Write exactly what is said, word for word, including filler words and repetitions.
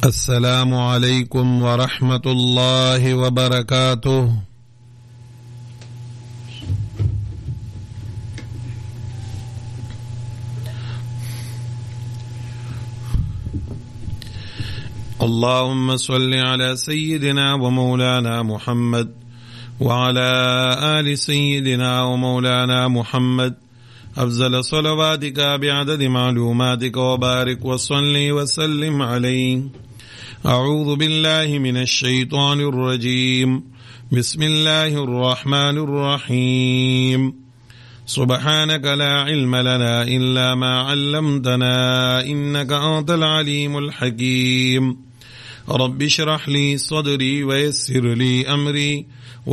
السلام عليكم ورحمة الله وبركاته. اللهم صل على سيدنا ومولانا محمد وعلى آل سيدنا ومولانا محمد أفضل صلواتك بعدد معلوماتك وبارك وصلي وسلم عليه. أعوذ بالله من الشيطان الرجيم. بسم الله الرحمن الرحيم. سبحانك لا علم لنا إلا ما علمتنا إنك أنت العليم الحكيم. رب اشرح لي صدري ويسر لي أمري